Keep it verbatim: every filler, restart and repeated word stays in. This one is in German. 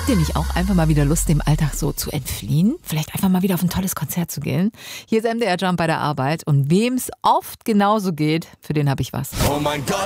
Habt ihr nicht auch einfach mal wieder Lust, dem Alltag so zu entfliehen? Vielleicht einfach mal wieder auf ein tolles Konzert zu gehen? Hier ist M D R Jump bei der Arbeit und wem es oft genauso geht, für den habe ich was. Oh mein Gott!